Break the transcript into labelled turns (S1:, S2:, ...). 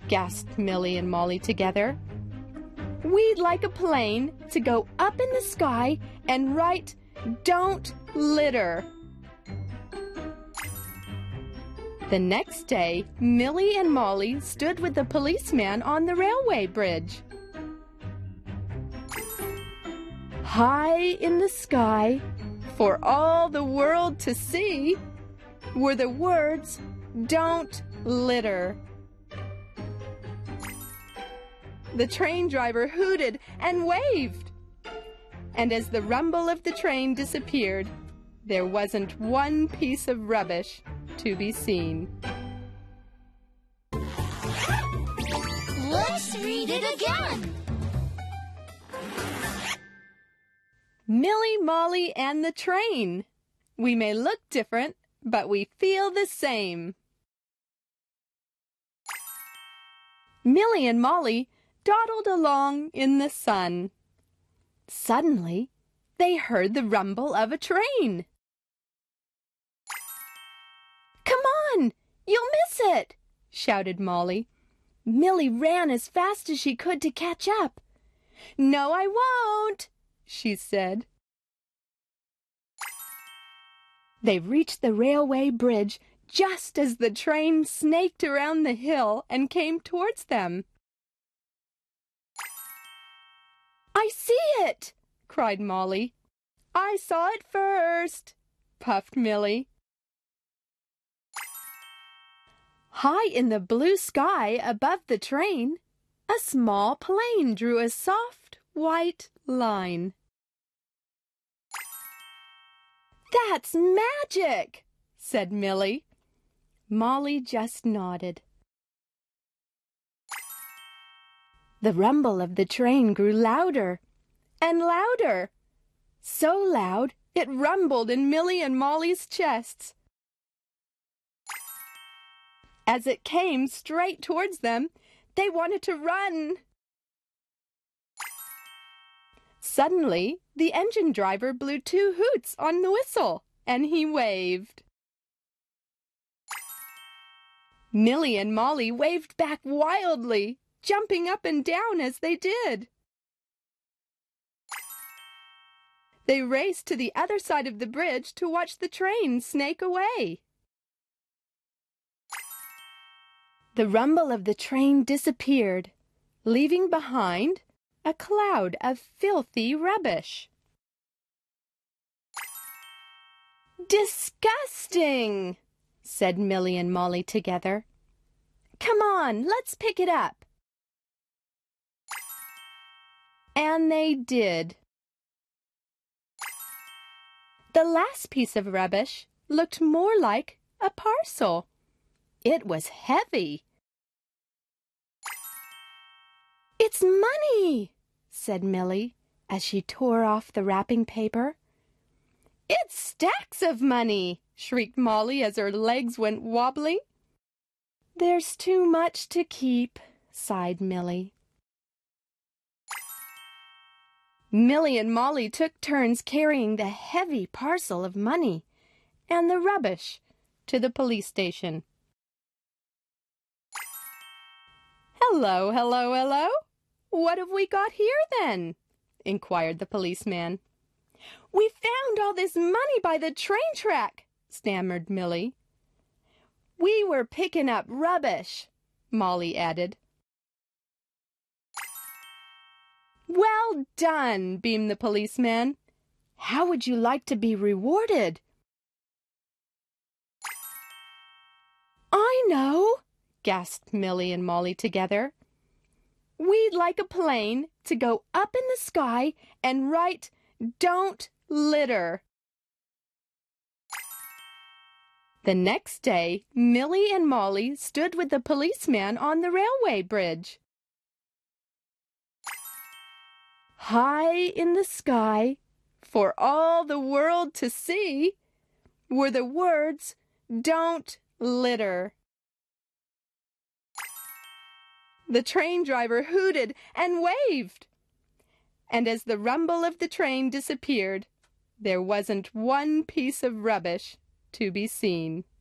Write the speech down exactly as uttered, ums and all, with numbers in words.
S1: gasped Millie and Molly together. "We'd like a plane to go up in the sky and write, 'Don't litter.'" The next day, Millie and Molly stood with the policeman on the railway bridge. High in the sky, for all the world to see, were the words, "Don't litter." The train driver hooted and waved. And as the rumble of the train disappeared, there wasn't one piece of rubbish to be seen.
S2: Let's read it again.
S1: Millie, Molly, and the train. We may look different, but we feel the same. Millie and Molly dawdled along in the sun. Suddenly, they heard the rumble of a train. "Come on! You'll miss it!" shouted Molly. Millie ran as fast as she could to catch up. "No, I won't," she said. They reached the railway bridge just as the train snaked around the hill and came towards them. "I see it!" cried Molly. "I saw it first," puffed Millie. High in the blue sky above the train, a small plane drew a soft white line. "That's magic," said Millie. Molly just nodded. The rumble of the train grew louder and louder, so loud it rumbled in Millie and Molly's chests. As it came straight towards them, they wanted to run. Suddenly, the engine driver blew two hoots on the whistle, and he waved. Millie and Molly waved back wildly, jumping up and down as they did. They raced to the other side of the bridge to watch the train snake away. The rumble of the train disappeared, leaving behind a cloud of filthy rubbish. "Disgusting!" said Millie and Molly together. "Come on, let's pick it up." And they did. The last piece of rubbish looked more like a parcel. It was heavy. "It's money," said Millie as she tore off the wrapping paper. "It's stacks of money," shrieked Molly as her legs went wobbling. "There's too much to keep," sighed Millie. Millie and Molly took turns carrying the heavy parcel of money and the rubbish to the police station. "Hello, hello, hello! What have we got here, then?" inquired the policeman. "We found all this money by the train track," stammered Millie. "We were picking up rubbish," Molly added. "Well done," beamed the policeman. "How would you like to be rewarded?" "I know," gasped Millie and Molly together. "We'd like a plane to go up in the sky and write, 'Don't litter.'" The next day, Millie and Molly stood with the policeman on the railway bridge. High in the sky, for all the world to see, were the words, "Don't litter." The train driver hooted and waved. And as the rumble of the train disappeared, there wasn't one piece of rubbish to be seen.